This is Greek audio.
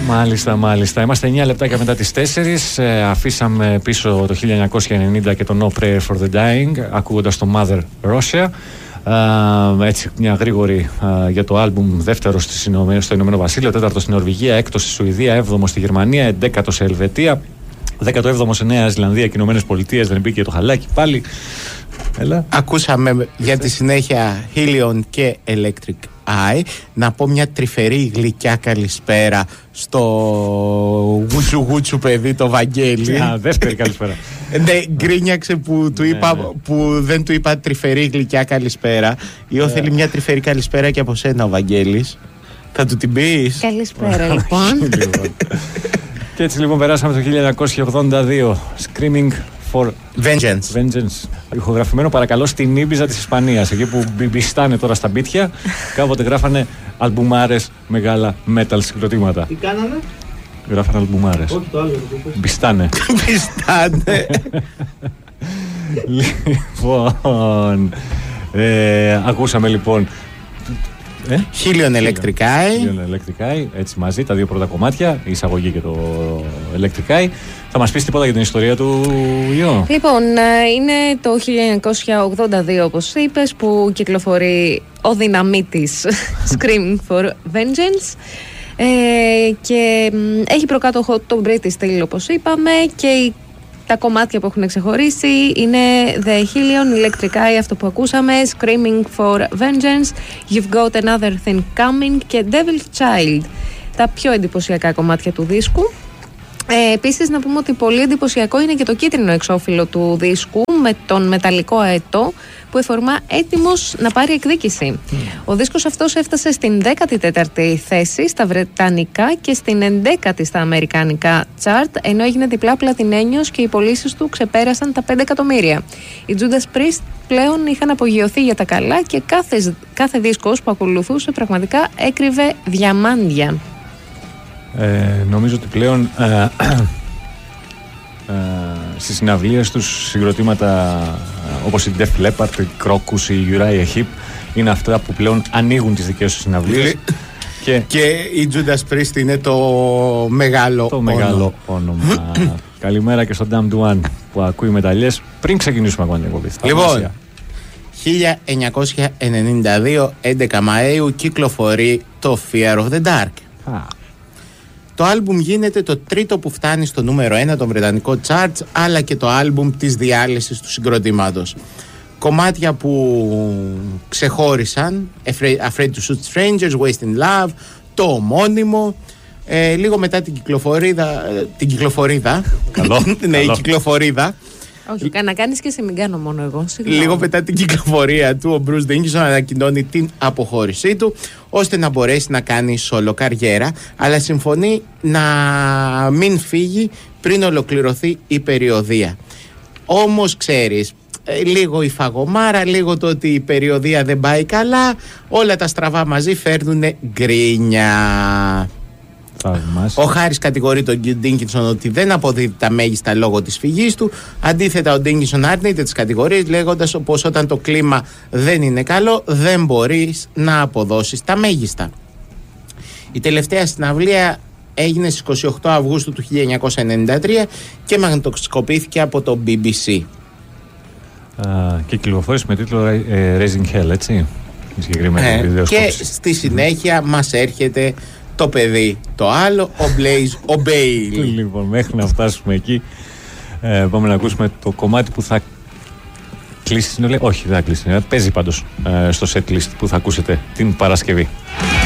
Μάλιστα. Είμαστε 9 λεπτάκια μετά τις 4. Αφήσαμε πίσω το 1990 και το No Prayer for the Dying, ακούγοντας το Mother Russia. Έτσι, μια γρήγορη για το άλμπουμ, δεύτερο στο Ηνωμένο Βασίλειο, τέταρτο στην Νορβηγία, έκτο στη Σουηδία, έβδομο στη Γερμανία, εντέκατο σε Ελβετία, 17ο σε Νέα Ζηλανδία και Ηνωμένες Πολιτείες. Δεν μπήκε το χαλάκι πάλι. Έλα. Ακούσαμε για τη συνέχεια Helion και Electric Eye. Να πω μια τρυφερή γλυκιά καλησπέρα στο γουτσου παιδί το Βαγγέλη. Δεύτερη καλησπέρα. Ναι, γκρίνιαξε που δεν του είπα τρυφερή γλυκιά καλησπέρα. Ή θέλει μια τρυφερή καλησπέρα και από σένα ο Βαγγέλης. Θα του την πεις? Καλησπέρα λοιπόν. Και έτσι λοιπόν περάσαμε το 1982. Screaming for Vengeance. Ηχογραφημένο παρακαλώ στην Ήμπιζα της Ισπανίας. Εκεί που μπιστάνε τώρα στα μπίτια. Κάποτε γράφανε αλμπουμάρες, μεγάλα metal συγκροτήματα. Τι κάνανε? Γράφανε αλμπουμάρες. Όχι το άλλο. Μπιστάνε. Λοιπόν, ακούσαμε λοιπόν Helion Electric Eye, έτσι μαζί, τα δύο πρώτα κομμάτια, η εισαγωγή και το Electric Eye. Θα μας πεις τίποτα για την ιστορία του Ιω? Λοιπόν, είναι το 1982 όπως είπες που κυκλοφορεί ο δυναμίτης Screaming for Vengeance και έχει προκάτοχο το British Steel όπως είπαμε και τα κομμάτια που έχουν ξεχωρίσει είναι The Helion Electric Eye, αυτό που ακούσαμε, Screaming for Vengeance, You've Got Another Thing Coming και Devil's Child. Τα πιο εντυπωσιακά κομμάτια του δίσκου. Επίσης να πούμε ότι πολύ εντυπωσιακό είναι και το κίτρινο εξώφυλλο του δίσκου με τον μεταλλικό αετό που εφορμά έτοιμος να πάρει εκδίκηση. Ο δίσκος αυτός έφτασε στην 14η θέση στα βρετανικά και στην 11η στα αμερικανικά chart, ενώ έγινε διπλά πλατινένιος και οι πωλήσεις του ξεπέρασαν τα 5 εκατομμύρια. Οι Judas Priest πλέον είχαν απογειωθεί για τα καλά και κάθε δίσκος που ακολουθούσε πραγματικά έκρυβε διαμάντια. Νομίζω ότι πλέον στις συναυλίες τους συγκροτήματα όπως η Def Leppard, η Crocus, η Uriah Heep είναι αυτά που πλέον ανοίγουν τις δικές τους συναυλίες. Και η Judas Priest είναι το μεγάλο όνομα. Καλημέρα και στον Damned One που ακούει μεταλλιές. Πριν ξεκινήσουμε ακόμα την εκπομπή. Λοιπόν, 1992, 11 Μαΐου κυκλοφορεί το Fear of the Dark. Το άλμπουμ γίνεται το τρίτο που φτάνει στο νούμερο 1 των βρετανικών charts, αλλά και το άλμπουμ της διάλυσης του συγκροτήματος. Κομμάτια που ξεχώρισαν, Afraid to Shoot Strangers, Wasting Love, το ομώνυμο, λίγο μετά την κυκλοφορίδα. Ναι, η κυκλοφορίδα. Όχι, να κάνεις και σε μην κάνω μόνο εγώ. Συγγνώμη. Λίγο μετά την κυκλοφορία του, ο Bruce Dickinson ανακοινώνει την αποχώρησή του, ώστε να μπορέσει να κάνει solo καριέρα, αλλά συμφωνεί να μην φύγει πριν ολοκληρωθεί η περιοδεία. Όμως ξέρεις, λίγο η φαγωμάρα, λίγο το ότι η περιοδεία δεν πάει καλά, όλα τα στραβά μαζί φέρνουν γκρίνια. Ο Χάρις κατηγορεί τον Ντίκινσον ότι δεν αποδίδει τα μέγιστα λόγω της φυγής του. Αντίθετα, ο Ντίκινσον αρνείται τις κατηγορίες, λέγοντας πως όταν το κλίμα δεν είναι καλό, δεν μπορείς να αποδώσεις τα μέγιστα. Η τελευταία συναυλία έγινε στις 28 Αυγούστου του 1993 και μαγνητοσκοπήθηκε από το BBC. Και κυκλοφόρησε με τίτλο Raising Hell, έτσι. Και στη συνέχεια μας έρχεται το παιδί το άλλο, ο Blaze, ο Bailey. Λοιπόν, μέχρι να φτάσουμε εκεί, πάμε να ακούσουμε το κομμάτι που θα κλείσει συνολικά. Όχι, δεν θα κλείσει. Παίζει πάντως στο set list που θα ακούσετε την Παρασκευή.